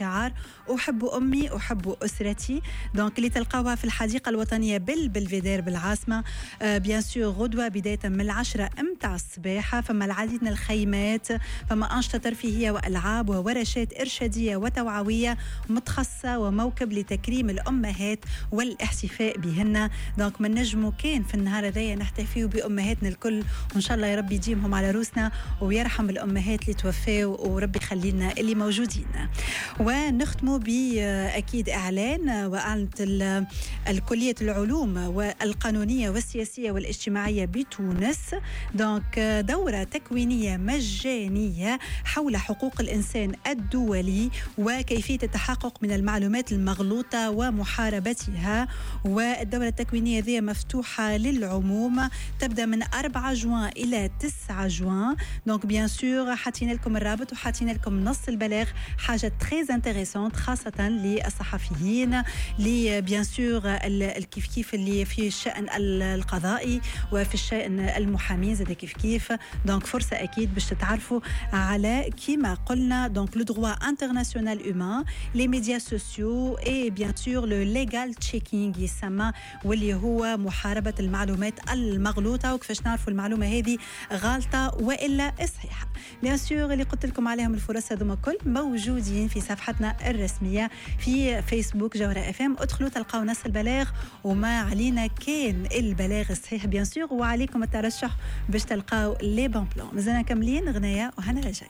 بشعار أحب أمي أحب أسرتي. دونك اللي تلقاوها في الحديقة الوطنية بالبلفيدير بالعاصمة. بيان سور غدوة بداية من 10 متاع الصباح. فما العديد من الخيمات، فما أنشطة ترفيهية وألعاب وورشات إرشادية وتوعوية متخصصة وموكب لتكريم الأمهات والاحتفاء بهن. دونك من نجمو كان في النهار هذايا نحتفيو بأمهاتنا الكل، وإن شاء الله يا رب يديمهم على روسنا ويرحم الأمهات اللي توفاو ورب يخلينا اللي موجودين. ونختموا بأكيد إعلان وأعلنت الكلية العلوم والقانونية والسياسية والاجتماعية بتونس دونك دورة تكوينية مجانية حول حقوق الإنسان الدولي وكيفية التحقق من المعلومات المغلوطة ومحاربتها. والدورة التكوينية ذي مفتوحة للعموم، تبدأ من 4 جوان إلى 9 جوان. دونك بيان سور حاطين لكم الرابط وحاطين لكم نص البلاغ، حاجة تريز انتريسونت خاصة للصحفيين اللي بيان سور الكيف اللي في الشأن القضائي وفي الشأن المحامين زاد كيف. دونك فرصة أكيد باش تتعرفوا على كيما قلنا دونك لو دروا انترناسيونال هومان، لي ميديا سوسيو اي بيان سور لو ليغال تشيكينغ يسمى، واللي هو محاربة المعلومات المغلوطة وكيفاش نعرفوا المعلومة هذه غلطة وإلا صحيحة. بيان سور اللي قلت لكم عليهم الفرص هذوما كل موجودين في صفحتنا الرسمية في فيسبوك جوهرة اف ام. ادخلوا تلقاو نص البلاغ وما علينا كان البلاغ الصحيح بيان سور، وعليكم الترشح باش تلقاو لي بون بلان. مازلنا كاملين غنايا وهنا رجعين.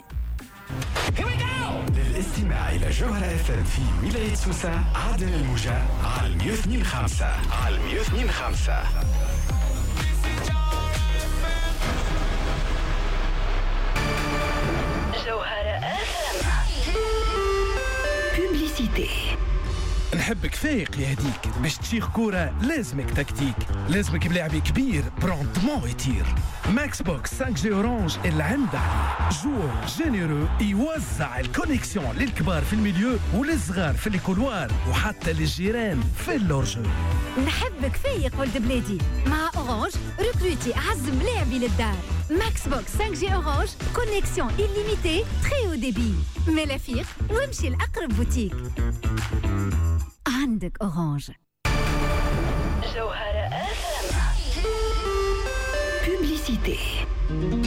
للاستماع إلى جوهرة اف ام في ولاية سوسة عدن الموجة على 102.5 على 102.5. نحبك فايق يهديك باش تشيخ كورة لازمك تكتيك، لازمك بلاعبي كبير برونتمون يطير. ماكس بوكس 5 جي اورانج اللي عنده جو جينيرو يوزع الكونيكسيون للكبار في الميليو وللصغار في الكولوار وحتى للجيران في اللورجو. نحبك فايق ولد بلادي، مع اورانج ريكروتي اعز ملاعبي للدار. ماكس بوكس 5 جي اورانج كونيكسيون إليميتي تري او ديبي. ملافيق وامشي لأقرب بوتيك. عندك أورانج. جوهرة FM. Publicité.